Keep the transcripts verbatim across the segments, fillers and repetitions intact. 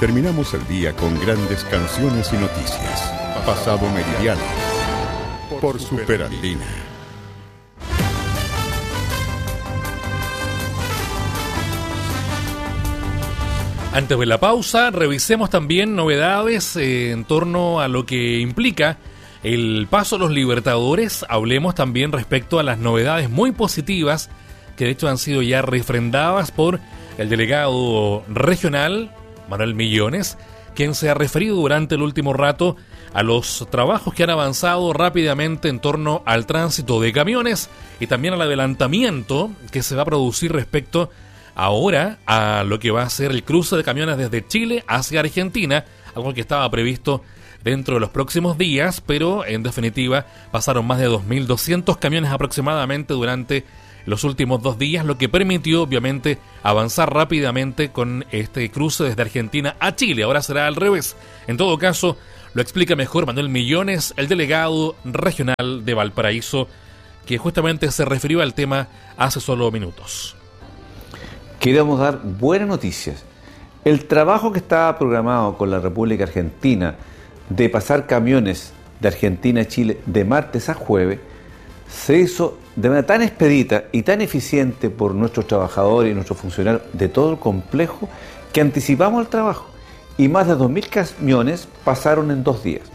Terminamos el día con grandes canciones y noticias. Pasado Meridiano por Superandina. Antes de la pausa, revisemos también novedades eh, en torno a lo que implica el paso a los Libertadores. Hablemos también respecto a las novedades muy positivas que de hecho han sido ya refrendadas por el delegado regional, Manuel Millones, quien se ha referido durante el último rato a los trabajos que han avanzado rápidamente en torno al tránsito de camiones y también al adelantamiento que se va a producir respecto ahora a lo que va a ser el cruce de camiones desde Chile hacia Argentina, algo que estaba previsto dentro de los próximos días, pero en definitiva pasaron más de dos mil doscientos camiones aproximadamente durante los últimos dos días, lo que permitió obviamente avanzar rápidamente con este cruce desde Argentina a Chile. Ahora será al revés. En todo caso, lo explica mejor Manuel Millones, el delegado regional de Valparaíso, que justamente se refirió al tema hace solo minutos. Queremos dar buenas noticias. El trabajo que estaba programado con la República Argentina de pasar camiones de Argentina a Chile de martes a jueves se hizo de manera tan expedita y tan eficiente por nuestros trabajadores y nuestros funcionarios de todo el complejo que anticipamos el trabajo y más de dos mil camiones pasaron en dos días.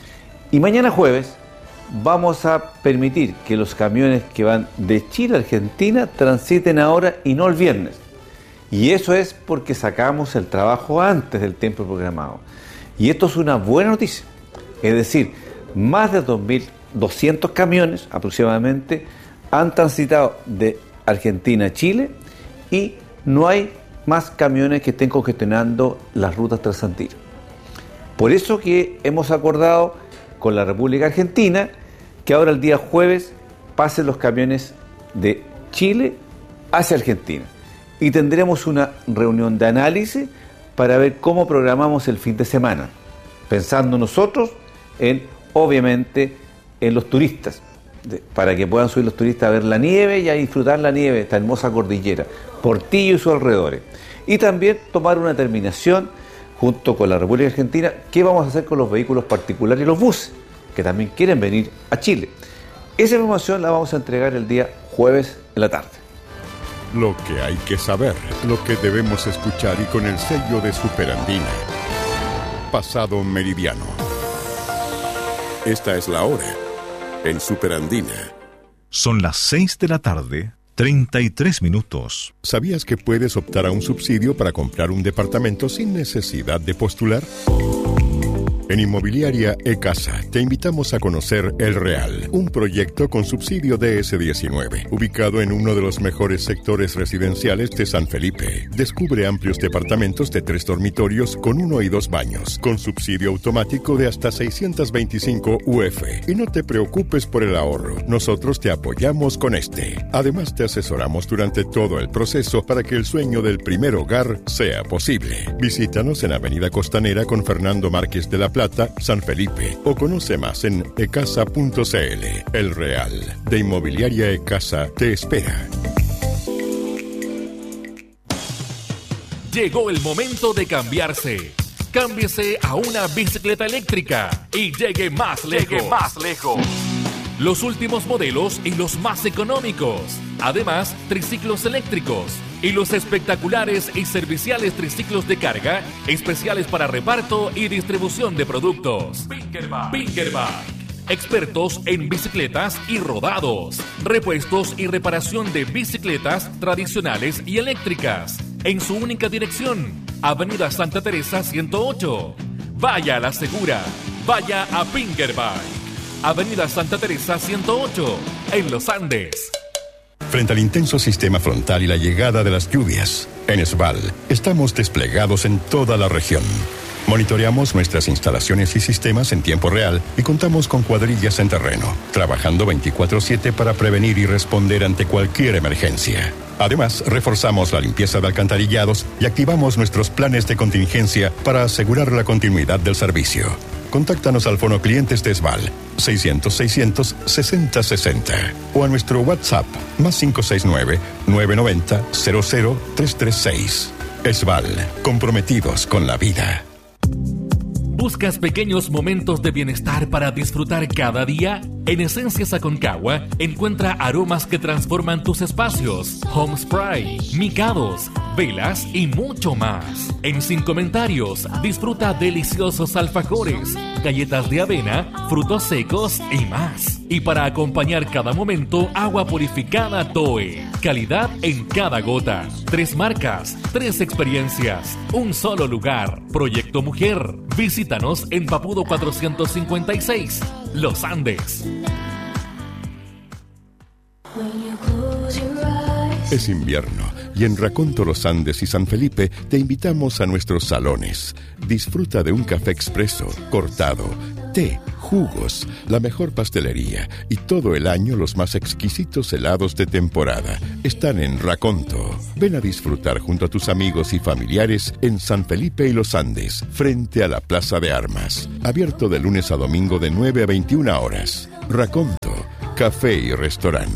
Y mañana jueves vamos a permitir que los camiones que van de Chile a Argentina transiten ahora y no el viernes. Y eso es porque sacamos el trabajo antes del tiempo programado. Y esto es una buena noticia. Es decir, más de dos mil doscientos camiones aproximadamente han transitado de Argentina a Chile y no hay más camiones que estén congestionando las rutas transantinas. Por eso que hemos acordado con la República Argentina que ahora el día jueves pasen los camiones de Chile hacia Argentina. Y tendremos una reunión de análisis para ver cómo programamos el fin de semana, pensando nosotros en, obviamente, en los turistas, de, para que puedan subir los turistas a ver la nieve y a disfrutar la nieve, esta hermosa cordillera, Portillo y sus alrededores. Y también tomar una determinación, junto con la República Argentina, qué vamos a hacer con los vehículos particulares y los buses, que también quieren venir a Chile. Esa información la vamos a entregar el día jueves en la tarde. Lo que hay que saber, lo que debemos escuchar y con el sello de Superandina. Pasado Meridiano. Esta es la hora en Superandina. Son las seis de la tarde, treinta y tres minutos. ¿Sabías que puedes optar a un subsidio para comprar un departamento sin necesidad de postular? En Inmobiliaria E-Casa te invitamos a conocer El Real, un proyecto con subsidio D S diecinueve, ubicado en uno de los mejores sectores residenciales de San Felipe. Descubre amplios departamentos de tres dormitorios con uno y dos baños, con subsidio automático de hasta seiscientos veinticinco U F. Y no te preocupes por el ahorro, nosotros te apoyamos con este. Además te asesoramos durante todo el proceso para que el sueño del primer hogar sea posible. Visítanos en Avenida Costanera con Fernando Márquez de la Plata, San Felipe, o conoce más en ecasa punto c l. El Real de Inmobiliaria E-Casa te espera. Llegó el momento de cambiarse. Cámbiese a una bicicleta eléctrica y llegue más lejos. Llegue más lejos. Los últimos modelos y los más económicos. Además, triciclos eléctricos y los espectaculares y serviciales triciclos de carga, especiales para reparto y distribución de productos. Pinkerbike. Pinkerbike. Expertos en bicicletas y rodados. Repuestos y reparación de bicicletas tradicionales y eléctricas. En su única dirección, Avenida Santa Teresa ciento ocho. Vaya a la segura. Vaya a Pinkerbike. Avenida Santa Teresa ciento ocho, en Los Andes. Frente al intenso sistema frontal y la llegada de las lluvias, en Esval estamos desplegados en toda la región. Monitoreamos nuestras instalaciones y sistemas en tiempo real y contamos con cuadrillas en terreno, trabajando veinticuatro siete para prevenir y responder ante cualquier emergencia. Además, reforzamos la limpieza de alcantarillados y activamos nuestros planes de contingencia para asegurar la continuidad del servicio. Contáctanos al Fono Clientes de Esval seiscientos, seiscientos, sesenta, sesenta o a nuestro WhatsApp más cinco seis nueve, nueve nueve cero, cero cero, tres tres seis. Esval, comprometidos con la vida. ¿Buscas pequeños momentos de bienestar para disfrutar cada día? En Esencias Aconcagua encuentra aromas que transforman tus espacios. Home Spray, micados, velas y mucho más. En Sin Comentarios, disfruta deliciosos alfajores, galletas de avena, frutos secos y más. Y para acompañar cada momento, agua purificada Toe. Calidad en cada gota. Tres marcas, tres experiencias, un solo lugar. Proyecto Mujer. Visítanos en Papudo cuatrocientos cincuenta y seis, Los Andes. Es invierno y en Raconto, Los Andes y San Felipe te invitamos a nuestros salones. Disfruta de un café expreso, cortado, té, jugos, la mejor pastelería y todo el año los más exquisitos helados de temporada. Están en Raconto. Ven a disfrutar junto a tus amigos y familiares en San Felipe y Los Andes, frente a la Plaza de Armas. Abierto de lunes a domingo de nueve a veintiuna horas. Raconto, café y restaurante.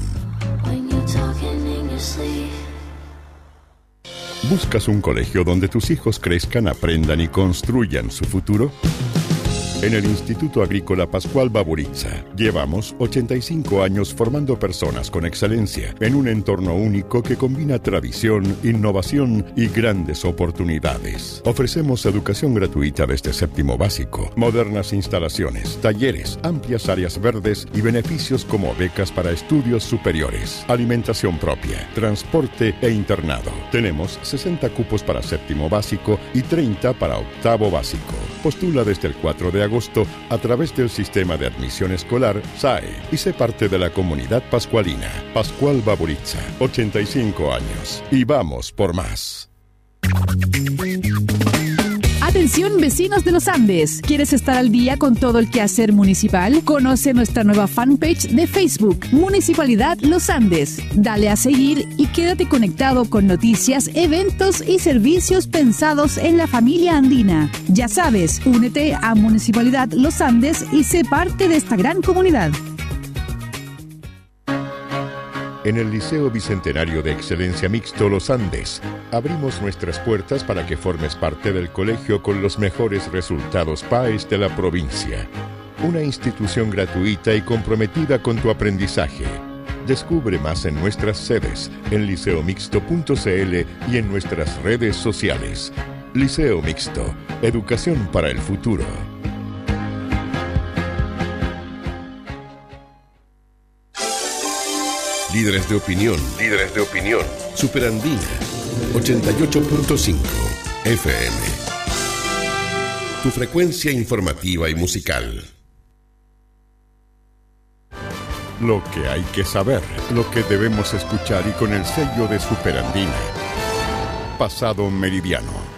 ¿Buscas un colegio donde tus hijos crezcan, aprendan y construyan su futuro? En el Instituto Agrícola Pascual Baburitza llevamos ochenta y cinco años formando personas con excelencia en un entorno único que combina tradición, innovación y grandes oportunidades. Ofrecemos educación gratuita desde séptimo básico, modernas instalaciones, talleres, amplias áreas verdes y beneficios como becas para estudios superiores, alimentación propia, transporte e internado. Tenemos sesenta cupos para séptimo básico y treinta para octavo básico. Postula desde el cuatro de agosto a través del sistema de admisión escolar S A E y sé parte de la comunidad pascualina. Pascual Baburitza, ochenta y cinco años. Y vamos por más. Atención, vecinos de Los Andes. ¿Quieres estar al día con todo el quehacer municipal? Conoce nuestra nueva fanpage de Facebook, Municipalidad Los Andes. Dale a seguir y quédate conectado con noticias, eventos y servicios pensados en la familia andina. Ya sabes, únete a Municipalidad Los Andes y sé parte de esta gran comunidad. En el Liceo Bicentenario de Excelencia Mixto Los Andes, abrimos nuestras puertas para que formes parte del colegio con los mejores resultados P A E S de la provincia. Una institución gratuita y comprometida con tu aprendizaje. Descubre más en nuestras sedes, en liceo mixto punto c l y en nuestras redes sociales. Liceo Mixto, educación para el futuro. Líderes de opinión, líderes de opinión. Superandina, ochenta y ocho punto cinco F M. Tu frecuencia informativa y musical. Lo que hay que saber, lo que debemos escuchar y con el sello de Superandina. Pasado Meridiano.